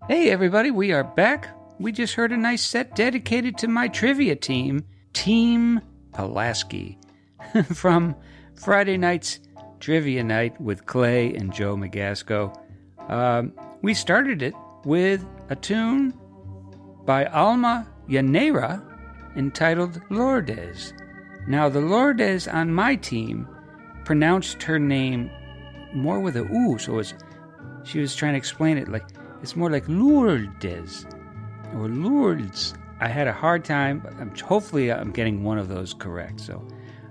Hey everybody, we are back. We just heard a nice set dedicated to my trivia team, Team Pulaski, from Friday night's Trivia Night with Clay and Joe Magasco. We started it with a tune by Alma Llanera entitled Lourdes. Now, the Lourdes on my team pronounced her name more with a U, so she was trying to explain it like it's more like Lourdes or Lourdes. I had a hard time, but hopefully I'm getting one of those correct. So,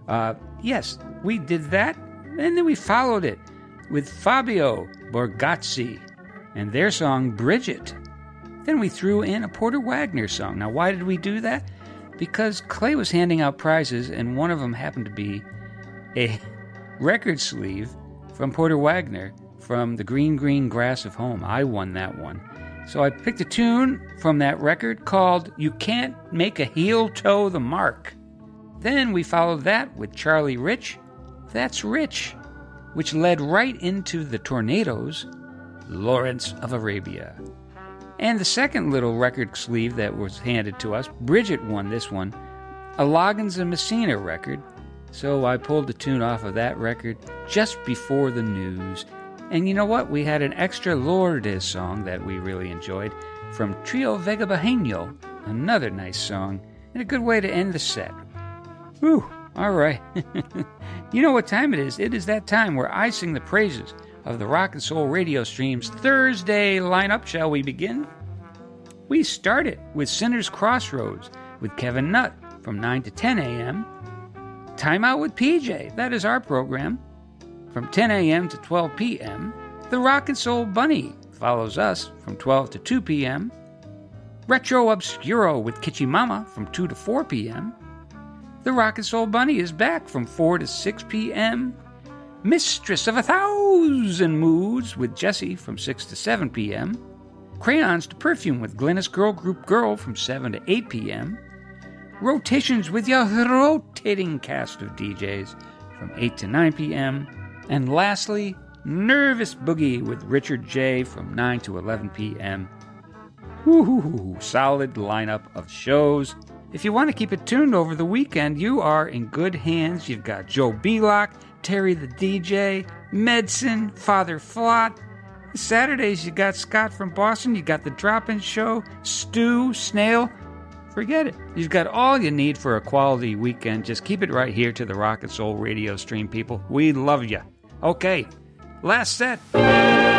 yes, we did that, and then we followed it with Fabio Borgazzi and their song Bridget. Then we threw in a Porter Wagoner song. Now, why did we do that? Because Clay was handing out prizes, and one of them happened to be a record sleeve from Porter Wagoner from The Green Green Grass of Home. I won that one. So I picked a tune from that record called You Can't Make a Heel Toe the Mark. Then we followed that with Charlie Rich, That's Rich, which led right into the Tornadoes' Lawrence of Arabia. And the second little record sleeve that was handed to us, Bridget won this one, a Loggins and Messina record. So I pulled the tune off of that record just before the news. And you know what? We had an extra Lourdes song that we really enjoyed from Trio Vega Bajeño, another nice song, and a good way to end the set. Whew, all right. You know what time it is? It is that time where I sing the praises of the Rock and Soul Radio Stream's Thursday lineup. Shall we begin? We start it with Sinner's Crossroads with Kevin Nutt from 9 to 10 a.m. Time Out with PJ, that is our program, from 10 a.m. to 12 p.m. The Rock and Soul Bunny follows us from 12 to 2 p.m. Retro Obscuro with Kitschy Mama from 2 to 4 p.m. The Rock and Soul Bunny is back from 4 to 6 p.m. Mistress of 1,000 Moods with Jessie from 6 to 7 p.m. Crayons to Perfume with Glennis Girl Group Girl from 7 to 8 p.m. Rotations with your rotating cast of DJs from 8 to 9 p.m. And lastly, Nervous Boogie with Richard J. from 9 to 11 p.m. Woo-hoo-hoo, solid lineup of shows. If you want to keep it tuned over the weekend, you are in good hands. You've got Joe Belock, Terry the DJ, Medicine, Father Flott. Saturdays, you got Scott from Boston. You got the Drop-In Show, Stu, Snail. Forget it. You've got all you need for a quality weekend. Just keep it right here to the Rock and Soul Radio Stream, people. We love you. Okay, last set.